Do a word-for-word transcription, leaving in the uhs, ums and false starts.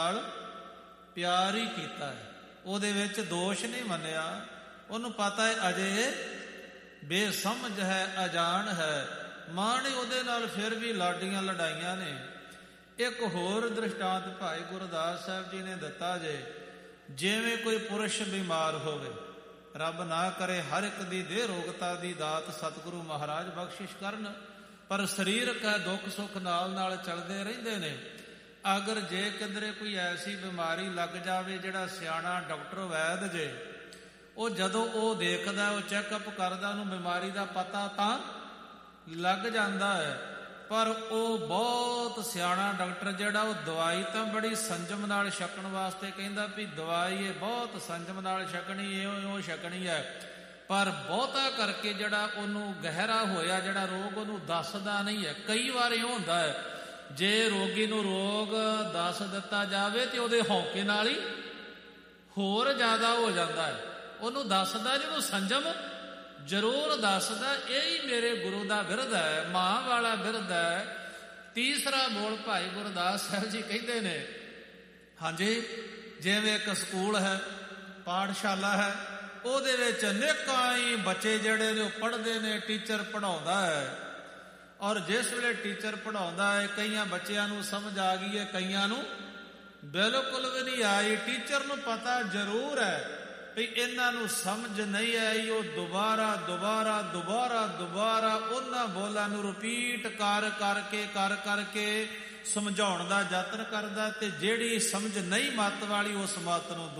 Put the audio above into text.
ਨਾਲ ਪਿਆਰ ਹੀ ਕੀਤਾ ਹੈ, ਉਹਦੇ ਵਿੱਚ ਦੋਸ਼ ਨਹੀਂ ਮੰਨਿਆ। ਉਹਨੂੰ ਪਤਾ ਹੈ ਅਜੇ ਬੇਸਮਝ ਹੈ, ਅਜਾਣ ਹੈ। ਮਾਂ ਨੇ ਉਹਦੇ ਨਾਲ ਫਿਰ ਵੀ ਲਾਡੀਆਂ ਲੜਾਈਆਂ ਨੇ। ਇੱਕ ਹੋਰ ਦ੍ਰਿਸ਼ਟਾਂਤ ਭਾਈ ਗੁਰਦਾਸ ਸਾਹਿਬ ਜੀ ਨੇ ਦਿੱਤਾ ਜੇ, ਜਿਵੇਂ ਕੋਈ ਪੁਰਸ਼ ਬਿਮਾਰ ਹੋਵੇ, ਰੱਬ ਨਾ ਕਰੇ ਹਰ ਇੱਕ ਦੀ ਦੇਹ ਰੋਗਤਾ ਦੀ ਦਾਤ ਸਤਿਗੁਰੂ ਮਹਾਰਾਜ ਬਖਸ਼ਿਸ਼ ਕਰਨ, ਪਰ ਸਰੀਰਕ ਹੈ ਦੁੱਖ ਸੁੱਖ ਨਾਲ ਨਾਲ ਚੱਲਦੇ ਰਹਿੰਦੇ ਨੇ। ਅਗਰ ਜੇ ਕਿਧਰੇ ਕੋਈ ਐਸੀ ਬਿਮਾਰੀ ਲੱਗ ਜਾਵੇ, ਜਿਹੜਾ ਸਿਆਣਾ ਡਾਕਟਰ ਵੈਦ ਜੇ, ਉਹ ਜਦੋਂ ਉਹ ਦੇਖਦਾ, ਉਹ ਚੈੱਕਅਪ ਕਰਦਾ, ਉਹਨੂੰ ਬਿਮਾਰੀ ਦਾ ਪਤਾ ਤਾਂ ਲੱਗ ਜਾਂਦਾ ਹੈ। ਪਰ ਉਹ ਬਹੁਤ ਸਿਆਣਾ ਡਾਕਟਰ ਜਿਹੜਾ, ਉਹ ਦਵਾਈ ਤਾਂ ਬੜੀ ਸੰਜਮ ਨਾਲ ਛਕਣ ਵਾਸਤੇ ਕਹਿੰਦਾ ਵੀ ਦਵਾਈ ਇਹ ਬਹੁਤ ਸੰਜਮ ਨਾਲ ਛਕਣੀ, ਇਉਂ ਇਉਂ ਛਕਣੀ ਹੈ। ਪਰ ਬਹੁਤਾ ਕਰਕੇ ਜਿਹੜਾ ਉਹਨੂੰ ਗਹਿਰਾ ਹੋਇਆ ਜਿਹੜਾ ਰੋਗ, ਉਹਨੂੰ ਦੱਸਦਾ ਨਹੀਂ ਹੈ। ਕਈ ਵਾਰ ਇਉਂ ਹੁੰਦਾ ਹੈ, ਜੇ ਰੋਗੀ ਨੂੰ ਰੋਗ ਦੱਸ ਦਿੱਤਾ ਜਾਵੇ ਤੇ ਉਹਦੇ ਹੌਕੇ ਨਾਲ ਹੀ ਹੋਰ ਜ਼ਿਆਦਾ ਹੋ ਜਾਂਦਾ ਹੈ। ਉਹਨੂੰ ਦੱਸਦਾ, ਜਿਹਨੂੰ ਸੰਜਮ ਜ਼ਰੂਰ ਦੱਸਦਾ, ਇਹ ਹੀ ਮੇਰੇ ਗੁਰੂ ਦਾ ਬਿਰਧ ਹੈ, ਮਾਂ ਵਾਲਾ ਬਿਰਧ ਹੈ। ਤੀਸਰਾ ਬੋਲ ਭਾਈ ਗੁਰਦਾਸ ਸਾਹਿਬ ਜੀ ਕਹਿੰਦੇ ਨੇ, ਹਾਂਜੀ, ਜਿਵੇਂ ਇੱਕ ਸਕੂਲ ਹੈ, ਪਾਠਸ਼ਾਲਾ ਹੈ, ਉਹਦੇ ਵਿੱਚ ਅਨੇਕਾਂ ਹੀ ਬੱਚੇ ਜਿਹੜੇ ਨੇ ਉਹ ਪੜ੍ਹਦੇ ਨੇ, ਟੀਚਰ ਪੜ੍ਹਾਉਂਦਾ ਹੈ। ਔਰ ਜਿਸ ਵੇਲੇ ਟੀਚਰ ਪੜ੍ਹਾਉਂਦਾ ਹੈ, ਕਈਆਂ ਬੱਚਿਆਂ ਨੂੰ ਸਮਝ ਆ ਗਈ ਹੈ, ਕਈਆਂ ਨੂੰ ਬਿਲਕੁਲ ਵੀ ਨਹੀਂ ਆਈ। ਟੀਚਰ ਨੂੰ ਪਤਾ ਜ਼ਰੂਰ ਹੈ ਵੀ ਇਹਨਾਂ ਨੂੰ ਸਮਝ ਨਹੀਂ ਆਈ। ਉਹ ਦੁਬਾਰਾ ਦੁਬਾਰਾ ਦੁਬਾਰਾ ਦੁਬਾਰਾ ਉਹਨਾਂ ਬੋਲਾਂ ਨੂੰ ਰਿਪੀਟ ਕਰ ਕਰਕੇ ਕਰ ਕਰਕੇ ਸਮਝਾਉਣ ਦਾ ਯਤਨ ਕਰਦਾ, ਤੇ ਜਿਹੜੀ ਸਮਝ ਨਹੀਂ ਮੱਤ ਵਾਲੀ, ਉਸ ਮੱਤ ਨੂੰ